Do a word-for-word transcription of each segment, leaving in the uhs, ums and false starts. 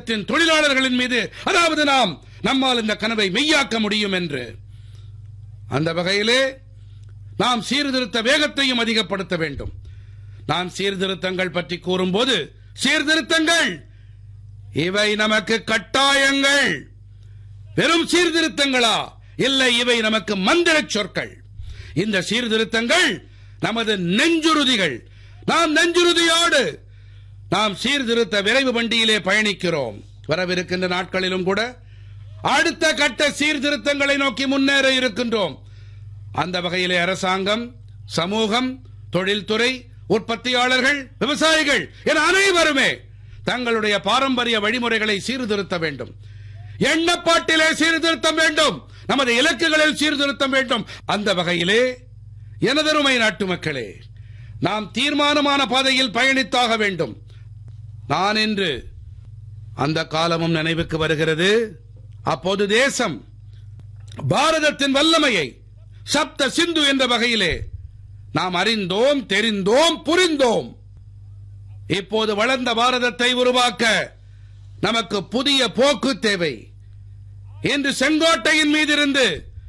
தேசத்தின் தொழிலாளர்களின் மீது, அதாவது நாம் நம்மால் இந்த கனவை மெய்யாக்க முடியும் என்று. அந்த வகையிலே நாம் சீர்திருத்த வேகத்தையும் அதிகப்படுத்த வேண்டும். நாம் சீர்திருத்தங்கள் பற்றி கூறும்போது, சீர்திருத்தங்கள் இவை நமக்கு கட்டாயங்கள். வெறும் சீர்திருத்தங்களா? இல்லை, இவை நமக்கு மந்திர சொற்கள். இந்த சீர்திருத்தங்கள் நமது நெஞ்சுறுதிகள். நாம் நெஞ்சுறுதியோடு நாம் சீர்திருத்த விரைவு வண்டியிலே பயணிக்கிறோம். வரவிருக்கின்ற நாட்களிலும் கூட அடுத்த கட்ட சீர்திருத்தங்களை நோக்கி முன்னேற இருக்கின்றோம். அந்த வகையிலே அரசாங்கம், சமூகம், தொழில்துறை, உற்பத்தியாளர்கள், விவசாயிகள் என அனைவருமே தங்களுடைய பாரம்பரிய வழிமுறைகளை சீர்திருத்த வேண்டும். எண்ணப்பாட்டிலே சீர்திருத்தம் வேண்டும். நமது இலக்குகளில் சீர்திருத்தம் வேண்டும். அந்த வகையிலே எனதருமை நாட்டு மக்களே, நாம் தீர்மானமான பாதையில் பயணித்தாக வேண்டும். நான் இன்று அந்த காலமும் நினைவுக்கு வருகிறது. அப்போது தேசம் பாரதத்தின் வல்லமையை சப்த சிந்து என்ற வகையிலே நாம் அறிந்தோம், தெரிந்தோம், புரிந்தோம். இப்போது வளர்ந்த பாரதத்தை உருவாக்க நமக்கு புதிய போக்கு தேவை. இன்று செங்கோட்டையின் மீதிருந்து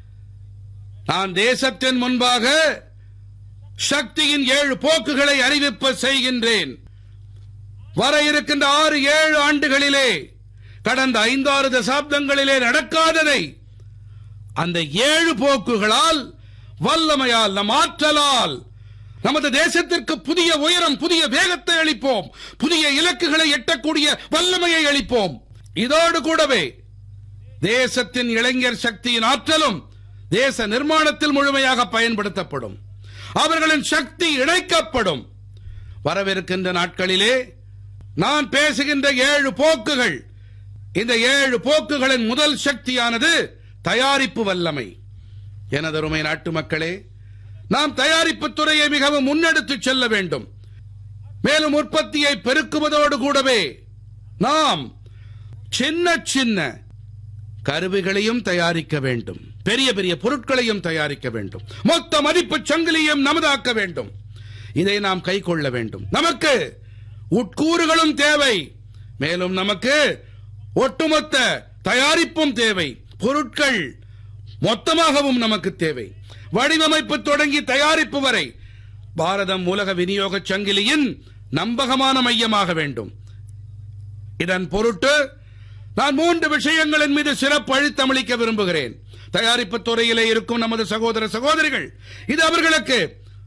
நான் தேசத்தின் முன்பாக சக்தியின் ஏழு போக்குகளை அறிவிப்ப செய்கின்றேன். வர இருக்கின்ற ஆறு ஏழு ஆண்டுகளிலே, கடந்த ஐந்தாறு தசாப்தங்களிலே நடக்காததை அந்த ஏழு போக்குகளால், வல்லமையால், நம் ஆற்றலால் நமது தேசத்திற்கு புதிய உயரம், புதிய வேகத்தை அளிப்போம். புதிய இலக்குகளை எட்டக்கூடிய வல்லமையை அளிப்போம். இதோடு கூடவே தேசத்தின் இளைஞர் சக்தியின் ஆற்றலும் தேச நிர்மாணத்தில் முழுமையாக பயன்படுத்தப்படும். அவர்களின் சக்தி இணைக்கப்படும். வரவிருக்கின்ற நாட்களிலே நான் பேசுகின்ற ஏழு போக்குகள், இந்த ஏழு போக்குகளின் முதல் சக்தியானது தயாரிப்பு வல்லமை. எனதருமை நாட்டு மக்களே, நாம் தயாரிப்பு துறையை மிகவும் முன்னெடுத்து செல்ல வேண்டும். மேலும் உற்பத்தியை பெருக்குவதோடு கூடவே நாம் சின்ன சின்ன கருவிகளையும் தயாரிக்க வேண்டும். பெரிய பெரிய பொருட்களையும் தயாரிக்க வேண்டும். மொத்த மதிப்பு சங்கிலியும் நமதாக்க வேண்டும். இதை நாம் கை கொள்ள வேண்டும். நமக்கு உட்கூறுகளும் தேவை. மேலும் நமக்கு ஒட்டுமொத்த தயாரிப்பும் தேவை. பொருட்கள் மொத்தமாகவும் நமக்கு தேவை. வடிவமைப்பு தொடங்கி தயாரிப்பு வரை பாரதம் உலக விநியோக சங்கிலியின் நம்பகமான மையமாக வேண்டும். இதன் பொருட்டு நான் மூன்று விஷயங்களின் மீது சிறப்பு அழுத்தமளிக்க விரும்புகிறேன். தயாரிப்பு துறையிலே இருக்கும் நமது சகோதர சகோதரிகள், இது அவர்களுக்கு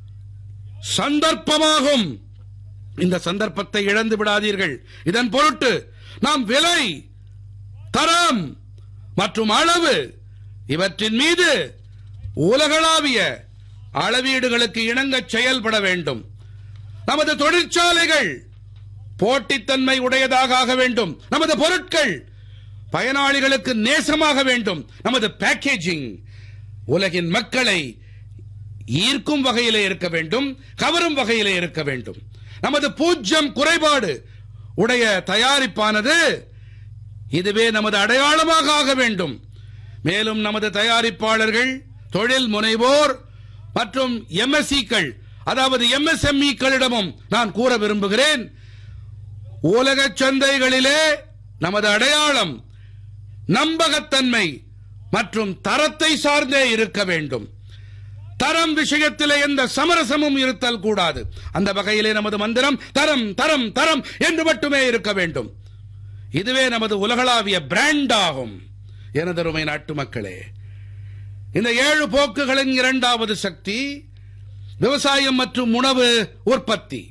சந்தர்ப்பமாகும். இந்த சந்தர்ப்பத்தை இழந்து விடாதீர்கள். இதன் பொருட்டு நாம் விலை, தரம் மற்றும் அளவு இவற்றின் மீது உலகளாவிய அளவீடுகளுக்கு இணங்க செயல்பட வேண்டும். நமது தொழிற்சாலைகள் போட்டித்தன்மை உடையதாக ஆக வேண்டும். நமது பொருட்கள் பயனாளிகளுக்கு நேசமாக வேண்டும். நமது பேக்கேஜிங் உலகின் மக்களை ஈர்க்கும் வகையிலே இருக்க வேண்டும், கவரும் வகையிலே இருக்க வேண்டும். நமது பூஜ்யம் குறைபாடு உடைய தயாரிப்பானது இதுவே நமது அடையாளமாக ஆக வேண்டும். மேலும் நமது தயாரிப்பாளர்கள், தொழில் முனைவோர் மற்றும் எம்எஸ்இக்கள், அதாவது எம்எஸ்எம்இக்களிடமும் நான் கூற விரும்புகிறேன், உலக சந்தைகளிலே நமது அடையாளம் நம்பகத்தன்மை மற்றும் தரத்தை சார்ந்தே இருக்க வேண்டும். தரம் விஷயத்திலே எந்த சமரசமும் இருத்தல் கூடாது. அந்த வகையிலே நமது மந்திரம் தரம் தரம் தரம் என்று மட்டுமே இருக்க வேண்டும். இதுவே நமது உலகளாவிய பிராண்ட் ஆகும். எனதருமை நாட்டு மக்களே, இந்த ஏழு போக்குகளின் இரண்டாவது சக்தி விவசாயம் மற்றும் உணவு உற்பத்தி.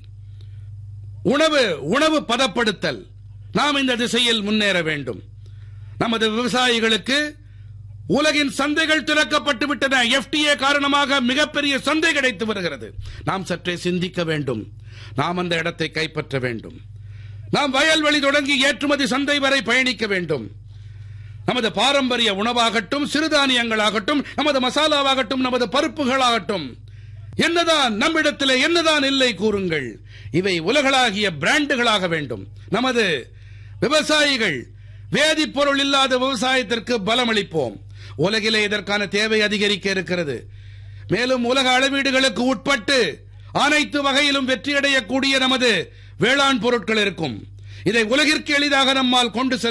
உணவு உணவு பதப்படுத்தல். நாம் இந்த திசையில் முன்னேற வேண்டும். நமது விவசாயிகளுக்கு உலகின் சந்தைகள் திறக்கப்பட்டு விட்டன. எஃப்டிஏ காரணமாக மிகப்பெரிய சந்தை கிடைத்து வருகிறது. நாம் சற்றே சிந்திக்க வேண்டும். நாம் அந்த இடத்தை கைப்பற்ற வேண்டும். நாம் வயல்வெளி தொடங்கி ஏற்றுமதி சந்தை வரை பயணிக்க வேண்டும். நமது பாரம்பரிய உணவாகட்டும், சிறுதானியங்களாகட்டும், நமது மசாலாவாகட்டும், நமது பருப்புகளாகட்டும், என்னதான் நம்மிடத்தில் என்னதான் இல்லை கூறுங்கள், இவை உலகளாகிய பிராண்டுகளாக வேண்டும். நமது விவசாயிகள் வேதிப்பொருள் இல்லாத விவசாயத்திற்கு பலமளிப்போம். உலகிலே இதற்கான தேவை அதிகரிக்க இருக்கிறது. மேலும் உலக அளவீடுகளுக்கு உட்பட்டு அனைத்து வகையிலும் வெற்றியடையக்கூடிய நமது வேளாண் பொருட்கள் இருக்கும். இதை உலகிற்கு எளிதாக நம்மால் கொண்டு செல்ல